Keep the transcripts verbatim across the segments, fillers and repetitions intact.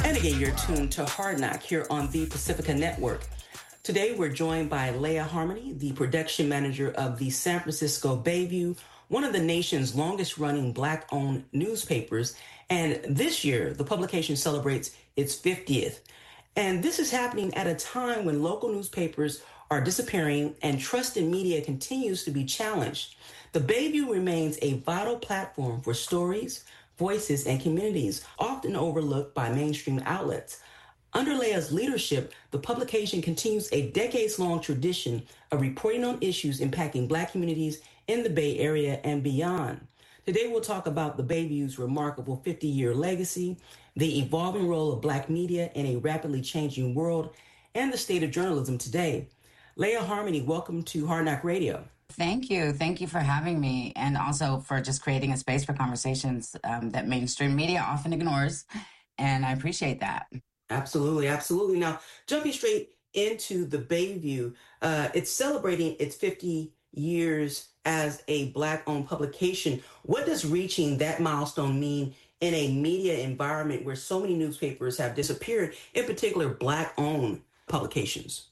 And again, you're tuned to Hard Knock here on the Pacifica Network. Today, we're joined by Leah Harmony, the production manager of the San Francisco Bayview, one of the nation's longest-running Black-owned newspapers. And this year, the publication celebrates its fiftieth. And this is happening at a time when local newspapers are disappearing and trust in media continues to be challenged. The Bayview remains a vital platform for stories, voices, and communities, often overlooked by mainstream outlets. Under Leah's leadership, the publication continues a decades-long tradition of reporting on issues impacting Black communities in the Bay Area and beyond. Today, we'll talk about the Bayview's remarkable fifty-year legacy, the evolving role of Black media in a rapidly changing world, and the state of journalism today. Leah Harmony, welcome to Hard Knock Radio. Thank you. Thank you for having me, and also for just creating a space for conversations um, that mainstream media often ignores, and I appreciate that. Absolutely, absolutely. Now, jumping straight into the Bayview, uh, it's celebrating its fifty years as a Black-owned publication. What does reaching that milestone mean in a media environment where so many newspapers have disappeared, in particular Black-owned publications?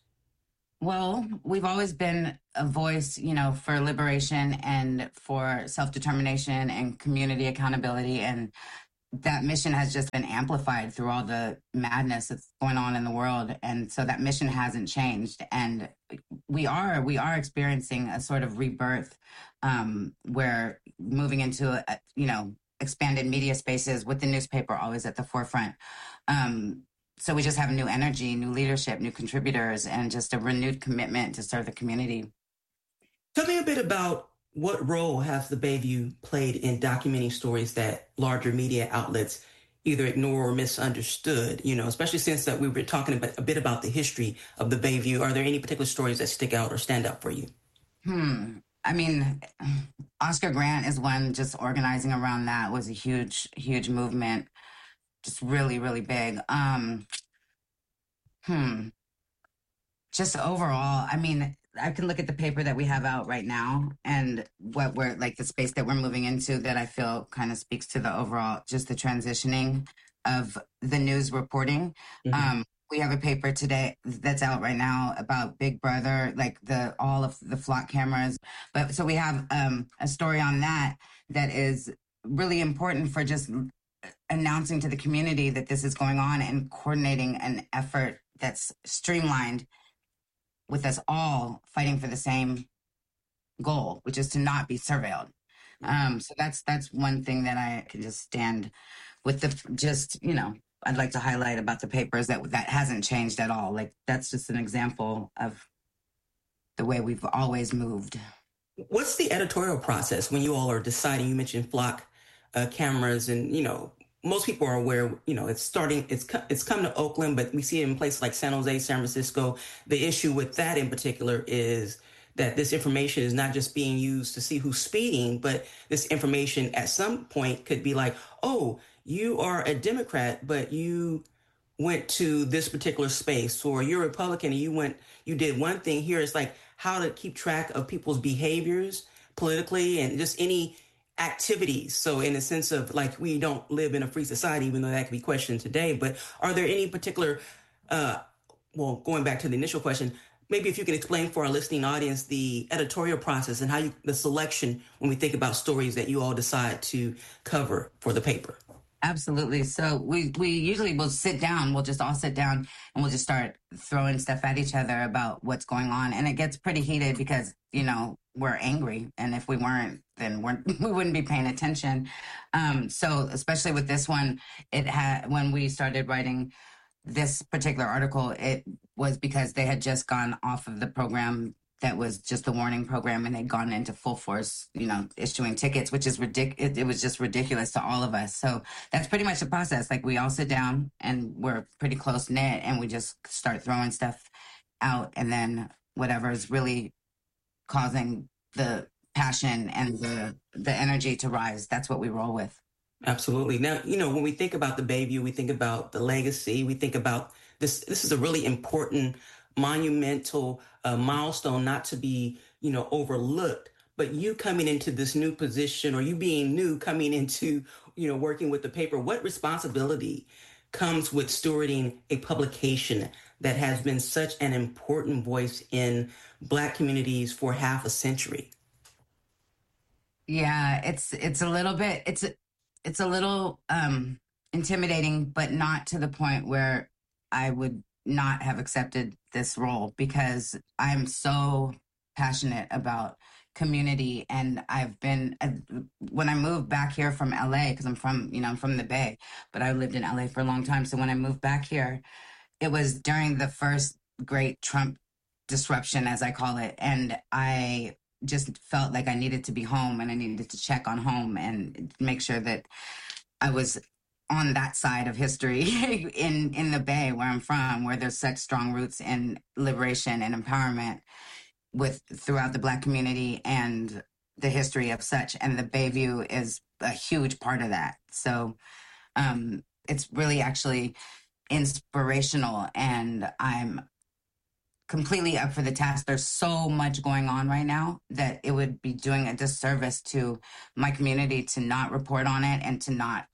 Well, we've always been a voice, you know, for liberation and for self-determination and community accountability. And that mission has just been amplified through all the madness that's going on in the world. And so that mission hasn't changed. And we are, we are experiencing a sort of rebirth um, where moving into, a, you know, expanded media spaces with the newspaper always at the forefront. Um, So we just have new energy, new leadership, new contributors, and just a renewed commitment to serve the community. Tell me a bit about what role has the Bayview played in documenting stories that larger media outlets either ignore or misunderstood, you know, especially since that we were talking about, a bit about the history of the Bayview. Are there any particular stories that stick out or stand out for you? Hmm. I mean, Oscar Grant is one. Just organizing around that was a huge, huge movement. Just really, really big. Um, hmm. Just overall, I mean, I can look at the paper that we have out right now and what we're, like the space that we're moving into that I feel kind of speaks to the overall, just the transitioning of the news reporting. Mm-hmm. Um, we have a paper today that's out right now about Big Brother, like the all of the flock cameras. But so we have um, a story on that that is really important for just announcing to the community that this is going on and coordinating an effort that's streamlined with us all fighting for the same goal, which is to not be surveilled. Um, so that's that's one thing that I can just stand with the just, you know, I'd like to highlight about the papers that that hasn't changed at all. Like that's just an example of the way we've always moved. What's the editorial process when you all are deciding? You mentioned flock Uh, cameras, and you know most people are aware. You know it's starting. It's it's come to Oakland, but we see it in places like San Jose, San Francisco. The issue with that in particular is that this information is not just being used to see who's speeding, but this information at some point could be like, oh, you are a Democrat, but you went to this particular space, or you're a Republican and you went, you did one thing here. It's like how to keep track of people's behaviors politically and just any activities. So in a sense of like, we don't live in a free society, even though that can be questioned today, but are there any particular, uh, well, going back to the initial question, maybe if you can explain for our listening audience the editorial process and how you, the selection when we think about stories that you all decide to cover for the paper. Absolutely. So we, we usually will sit down, we'll just all sit down and we'll just start throwing stuff at each other about what's going on. And it gets pretty heated because, you know, we're angry. And if we weren't, then we're, we wouldn't be paying attention. Um, so especially with this one, it had, when we started writing this particular article, it was because they had just gone off of the program that was just the warning program, and they'd gone into full force, you know, issuing tickets, which is ridiculous. It, it was just ridiculous to all of us. So that's pretty much the process. Like we all sit down and we're pretty close knit and we just start throwing stuff out, and then whatever is really causing the passion and the the energy to rise, that's what we roll with. Absolutely. Now, you know, when we think about the Bayview, we think about the legacy, we think about this. This is a really important, monumental uh, milestone, not to be, you know, overlooked. But you coming into this new position, or you being new, coming into, you know, working with the paper, what responsibility comes with stewarding a publication that has been such an important voice in Black communities for half a century? Yeah, it's it's a little bit it's it's a little um intimidating, but not to the point where I would not have accepted this role, because I'm so passionate about community. And I've been uh, when I moved back here from L A, because I'm from, you know, I'm from the Bay, but I lived in L A for a long time. So when I moved back here, it was during the first great Trump disruption, as I call it. And I just felt like I needed to be home, and I needed to check on home and make sure that I was on that side of history in, in the Bay, where I'm from, where there's such strong roots in liberation and empowerment with throughout the Black community and the history of such. And the Bayview is a huge part of that. So um, it's really actually inspirational, and I'm completely up for the task. There's so much going on right now that it would be doing a disservice to my community to not report on it and to not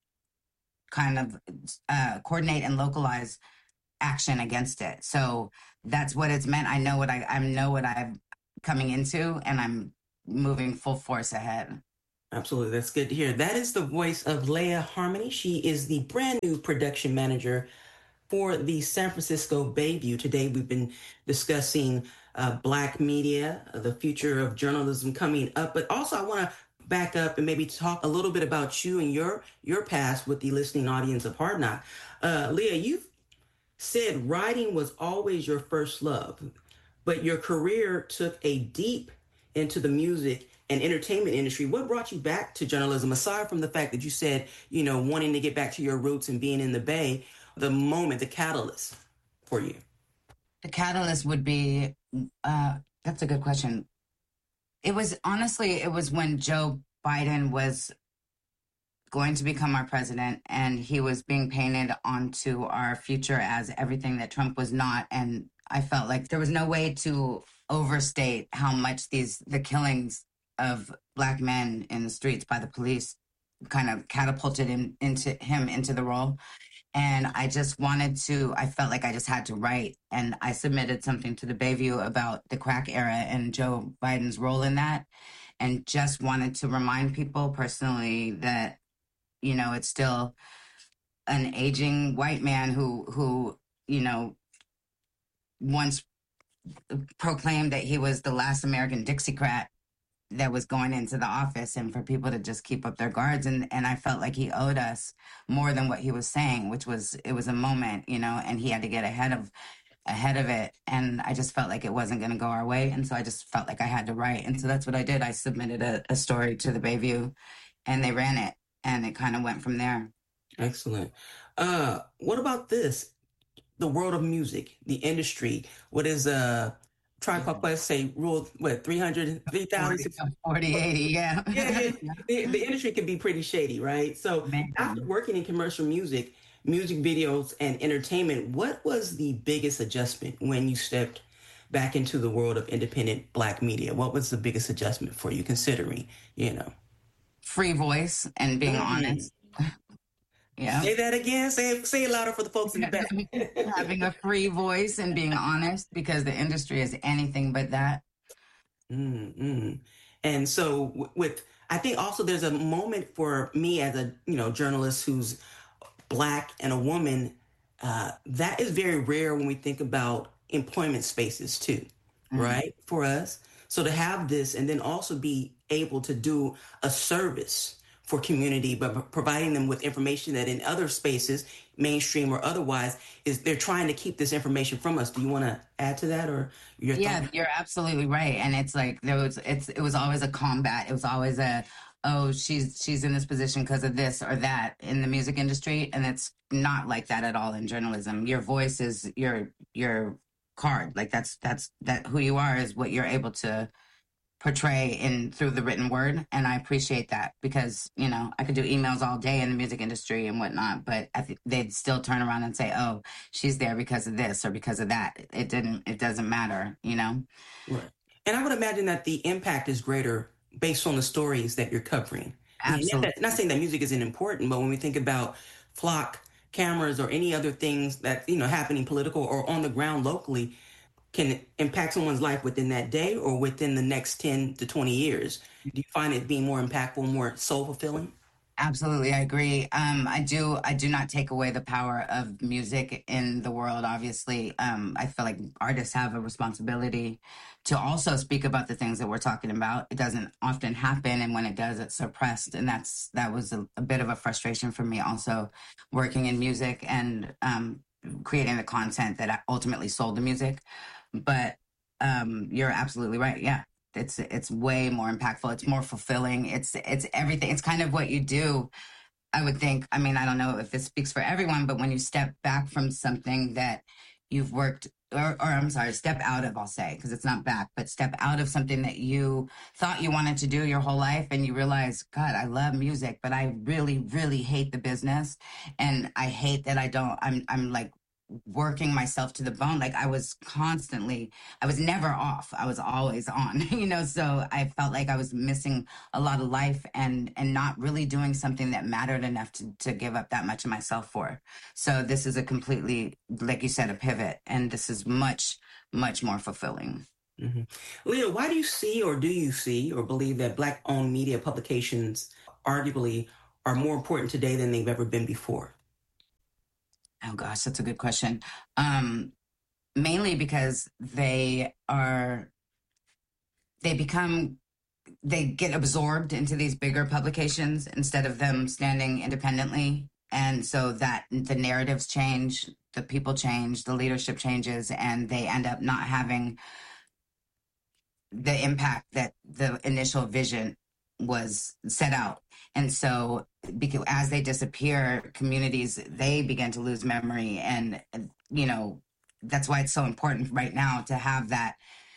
kind of uh, coordinate and localize action against it. So that's what it's meant. I know what I, I know what I'm coming into, and I'm moving full force ahead. Absolutely. That's good to hear. That is the voice of Leah Harmony. She is the brand new production manager for the San Francisco Bayview. Today, we've been discussing uh, Black media, uh, the future of journalism coming up. But also, I want to back up and maybe talk a little bit about you and your your past with the listening audience of Hard Knock. Uh, Leah, you've said writing was always your first love, but your career took a deep into the music and entertainment industry. What brought you back to journalism, aside from the fact that you said, you know, wanting to get back to your roots and being in the Bay? The moment, the catalyst for you? The catalyst would be, uh, that's a good question. It was, honestly, it was when Joe Biden was going to become our president, and he was being painted onto our future as everything that Trump was not. And I felt like there was no way to overstate how much these, the killings of Black men in the streets by the police kind of catapulted him into him into the role. And I just wanted to, I felt like I just had to write. And I submitted something to the Bayview about the crack era and Joe Biden's role in that. And just wanted to remind people personally that, you know, it's still an aging white man who, who, you know, once proclaimed that he was the last American Dixiecrat that was going into the office, and for people to just keep up their guards. And, and I felt like he owed us more than what he was saying, which was, it was a moment, you know, and he had to get ahead of, ahead of it. And I just felt like it wasn't going to go our way. And so I just felt like I had to write. And so that's what I did. I submitted a, a story to the Bayview, and they ran it, and it kind of went from there. Excellent. Uh, what about this? The world of music, the industry. What is, uh, Tribe Called Quest say rule, what, three hundred, three thousand? forty, eighty, yeah. yeah, yeah. The, the industry can be pretty shady, right? So Man. After working in commercial music, music videos, and entertainment, what was the biggest adjustment when you stepped back into the world of independent Black media? What was the biggest adjustment for you, considering, you know? Free voice and being mm-hmm. honest. Yeah. Say that again. Say it, say it louder for the folks in the back. Having a free voice and being honest, because the industry is anything but that. Mm-hmm. And so w- with, I think also there's a moment for me as a, you know, journalist who's Black and a woman, uh, that is very rare when we think about employment spaces too, mm-hmm. right? For us. So to have this and then also be able to do a service for community, but providing them with information that in other spaces, mainstream or otherwise, is they're trying to keep this information from us. Do you want to add to that, or your yeah, thought? You're absolutely right. And it's like there was, it's it was always a combat. It was always a, oh, she's she's in this position because of this or that in the music industry, and it's not like that at all in journalism. Your voice is your your card. Like that's that's that who you are is what you're able to portray in through the written word. And I appreciate that, because, you know, I could do emails all day in the music industry and whatnot, but I think they'd still turn around and say, oh, she's there because of this or because of that. It didn't, it doesn't matter, you know? Right. And I would imagine that the impact is greater based on the stories that you're covering. Absolutely. Not, not saying that music isn't important, but when we think about Flock cameras or any other things that, you know, happening political or on the ground locally can impact someone's life within that day or within the next ten to twenty years. Do you find it being more impactful, more soul fulfilling? Absolutely, I agree. Um, I do. I do not take away the power of music in the world. Obviously, um, I feel like artists have a responsibility to also speak about the things that we're talking about. It doesn't often happen, and when it does, it's suppressed. And that's that was a, a bit of a frustration for me. Also, working in music and um, creating the content that ultimately sold the music. But um, you're absolutely right. Yeah, it's it's way more impactful. It's more fulfilling. It's it's everything. It's kind of what you do. I would think. I mean, I don't know if this speaks for everyone, but when you step back from something that you've worked, or, or I'm sorry, step out of, I'll say, because it's not back, but step out of something that you thought you wanted to do your whole life, and you realize, God, I love music, but I really, really hate the business, and I hate that I don't. I'm I'm like working myself to the bone. Like I was constantly, I was never off. I was always on, you know, so I felt like I was missing a lot of life and, and not really doing something that mattered enough to, to give up that much of myself for. So this is a completely, like you said, a pivot. And this is much, much more fulfilling. Mm-hmm. Leah, why do you see or do you see or believe that Black-owned media publications arguably are more important today than they've ever been before? Oh gosh, that's a good question. Um, mainly because they are, they become, they get absorbed into these bigger publications instead of them standing independently. And so that the narratives change, the people change, the leadership changes, and they end up not having the impact that the initial vision was set out. And so because as they disappear, communities, they begin to lose memory. And, you know, that's why it's so important right now to have that,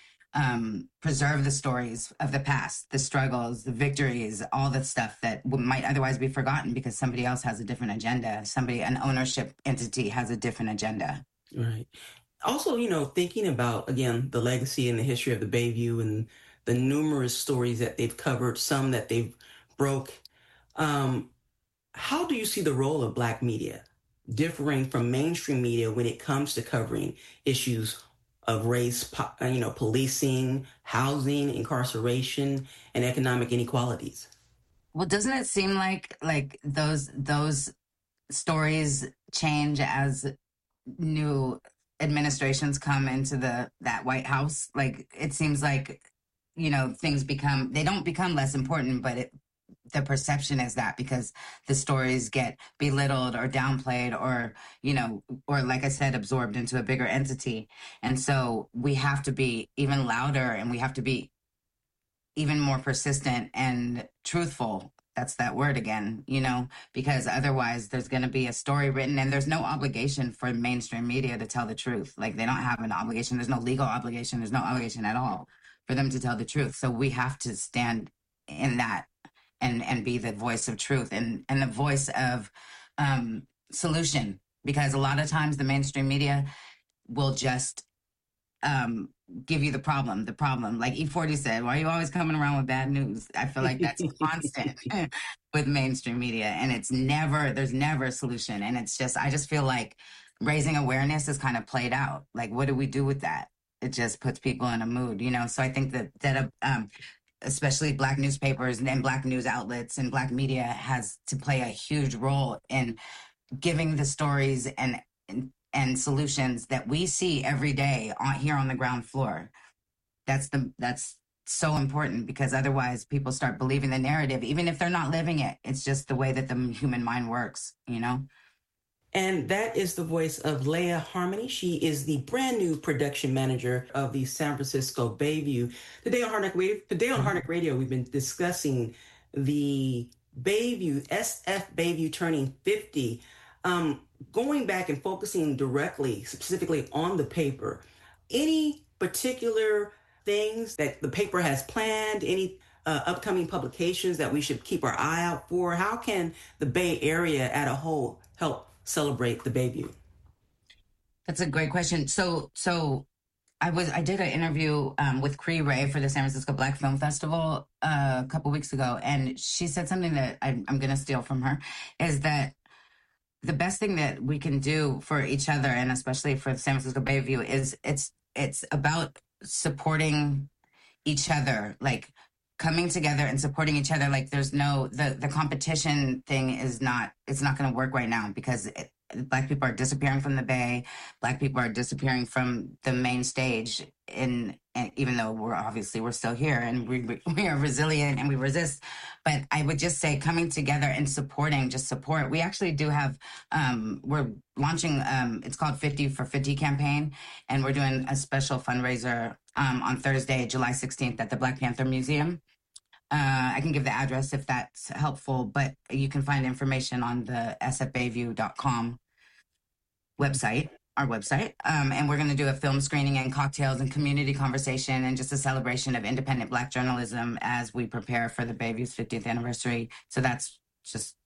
um, preserve the stories of the past, the struggles, the victories, all the stuff that might otherwise be forgotten because somebody else has a different agenda. Somebody, an ownership entity has a different agenda. Right. Also, you know, thinking about, again, the legacy and the history of the Bayview and the numerous stories that they've covered, some that they've broke. Um, how do you see the role of Black media differing from mainstream media when it comes to covering issues of race, po- you know, policing, housing, incarceration, and economic inequalities? Well, doesn't it seem like like those those stories change as new administrations come into the that White House? Like it seems like, you know, things become, they don't become less important, but it, the perception is that because the stories get belittled or downplayed or, you know, or like I said, absorbed into a bigger entity. And so we have to be even louder and we have to be even more persistent and truthful. That's that word again, you know, because otherwise there's going to be a story written and there's no obligation for mainstream media to tell the truth. Like they don't have an obligation. There's no legal obligation. There's no obligation at all for them to tell the truth. So we have to stand in that and, and be the voice of truth and, and the voice of um, solution, because a lot of times the mainstream media will just um, give you the problem, the problem. Like E forty said, why are you always coming around with bad news? I feel like that's constant with mainstream media and it's never, there's never a solution. And it's just, I just feel like raising awareness is kind of played out. Like, what do we do with that? It just puts people in a mood, you know? So I think that, that, um, especially Black newspapers and Black news outlets and Black media has to play a huge role in giving the stories and, and and solutions that we see every day on here on the ground floor. That's the that's so important because otherwise people start believing the narrative, even if they're not living it. It's just the way that the human mind works, you know? And that is the voice of Leah Harmony. She is the brand new production manager of the San Francisco Bayview. Today on Hardneck Radio, today on Hardneck Radio, we've been discussing the Bayview, S F Bayview turning fifty. Um, going back and focusing directly, specifically on the paper, any particular things that the paper has planned, any uh, upcoming publications that we should keep our eye out for? How can the Bay Area as a whole help celebrate the Bayview? That's a great question. So, so I was I did an interview um, with Cree Ray for the San Francisco Black Film Festival uh, a couple weeks ago, and she said something that I, I'm going to steal from her, is that the best thing that we can do for each other, and especially for the San Francisco Bayview, is it's it's about supporting each other, like coming together and supporting each other. Like there's no the the competition thing is not it's not going to work right now because it, Black people are disappearing from the Bay. Black people are disappearing from the main stage. In and even though we're obviously we're still here and we we are resilient and we resist, but I would just say coming together and supporting, just support. We actually do have um, we're launching. Um, it's called fifty for fifty campaign, and we're doing a special fundraiser um, on Thursday, July sixteenth, at the Black Panther Museum. Uh, I can give the address if that's helpful, but you can find information on the s f bayview dot com website, our website. Um, and we're going to do a film screening and cocktails and community conversation and just a celebration of independent Black journalism as we prepare for the Bayview's fiftieth anniversary. So that's just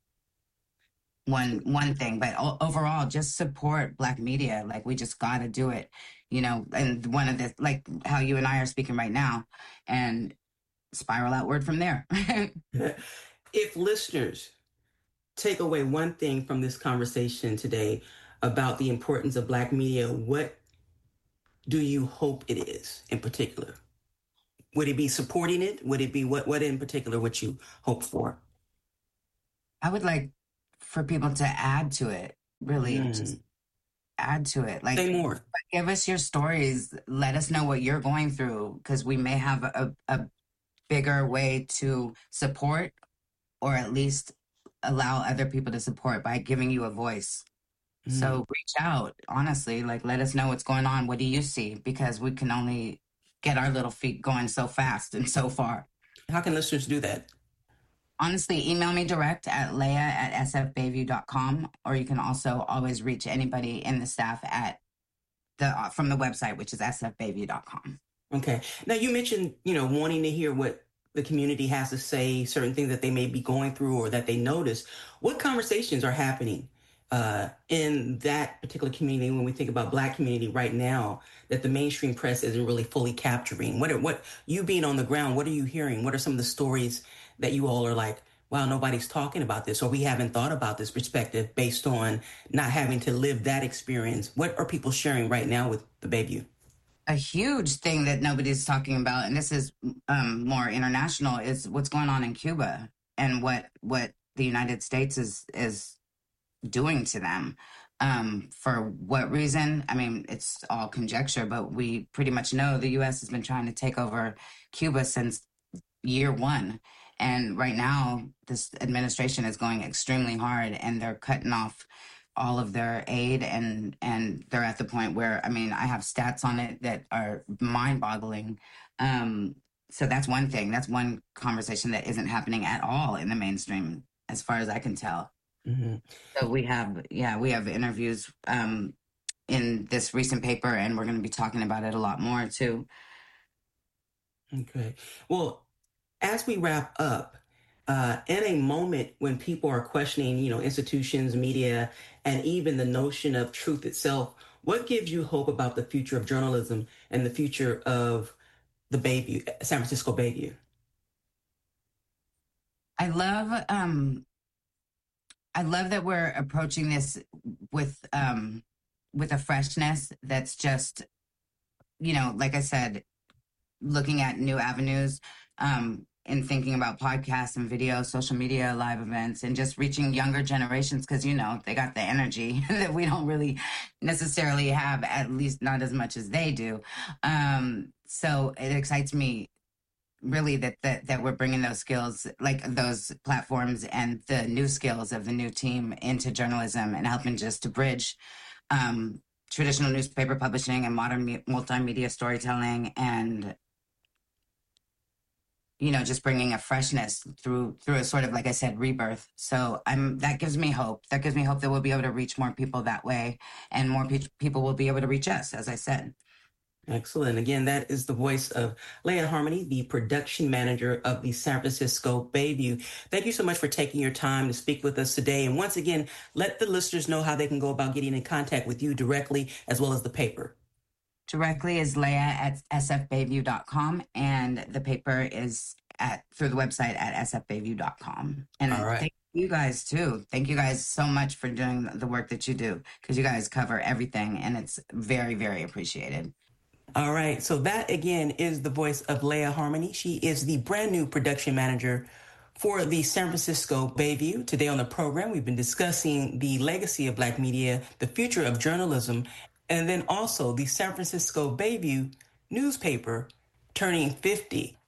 one one thing. But o- overall, just support Black media. Like, we just got to do it, you know, and one of the, like how you and I are speaking right now, and spiral outward from there. If listeners take away one thing from this conversation today about the importance of Black media, what do you hope it is in particular? Would it be supporting it? Would it be what, what in particular would you hope for? I would like for people to add to it, really. Mm. Just add to it. Like, say more. Give us your stories. Let us know what you're going through, because we may have a, a bigger way to support, or at least allow other people to support by giving you a voice. Mm. So reach out, honestly, like, let us know what's going on. What do you see? Because we can only get our little feet going so fast and so far. How can listeners do that? Honestly, email me direct at leah at s f bayview dot com, or you can also always reach anybody in the staff at the from the website, which is s f bayview dot com. Okay. Now, you mentioned, you know, wanting to hear what the community has to say, certain things that they may be going through or that they notice. What conversations are happening uh, in that particular community when we think about Black community right now that the mainstream press isn't really fully capturing? What are, what you being on the ground, what are you hearing? What are some of the stories that you all are like, wow, nobody's talking about this, or we haven't thought about this perspective based on not having to live that experience? What are people sharing right now with the Bayview? A huge thing that nobody's talking about, and this is um, more international, is what's going on in Cuba and what what the United States is is doing to them. Um, for what reason? I mean, it's all conjecture, but we pretty much know the U S has been trying to take over Cuba since year one. And right now, this administration is going extremely hard, and they're cutting off all of their aid, and and they're at the point where, I mean, I have stats on it that are mind-boggling. Um, so that's one thing. That's one conversation that isn't happening at all in the mainstream, as far as I can tell. Mm-hmm. So we have, yeah, we have interviews um, in this recent paper, and we're going to be talking about it a lot more too. Okay. Well, as we wrap up, uh, in a moment when people are questioning, you know, institutions, media, and even the notion of truth itself, what gives you hope about the future of journalism and the future of the Bayview, San Francisco Bayview? I love, um, I love that we're approaching this with, um, with a freshness that's just, you know, like I said, looking at new avenues, um, and thinking about podcasts and video, social media, live events, and just reaching younger generations, because, you know, they got the energy that we don't really necessarily have, at least not as much as they do. Um, so it excites me really that, that that we're bringing those skills, like those platforms and the new skills of the new team, into journalism, and helping just to bridge um, traditional newspaper publishing and modern me- multimedia storytelling, and you know, just bringing a freshness through through a sort of, like I said, rebirth. So I'm that gives me hope. That gives me hope that we'll be able to reach more people that way, and more pe- people will be able to reach us, as I said. Excellent. Again, that is the voice of Leah Harmony, the production manager of the San Francisco Bayview. Thank you so much for taking your time to speak with us today. And once again, let the listeners know how they can go about getting in contact with you directly, as well as the paper. Directly is leah at s f bayview dot com, and the paper is at through the website at s f bayview dot com. And all right. thank You guys too. Thank you guys so much for doing the work that you do, because you guys cover everything and it's very, very appreciated. All right. So that again is the voice of Leah Harmony. She is the brand new production manager for the San Francisco Bayview. Today on the program, we've been discussing the legacy of Black media, the future of journalism, and then also the San Francisco Bayview newspaper turning fifty.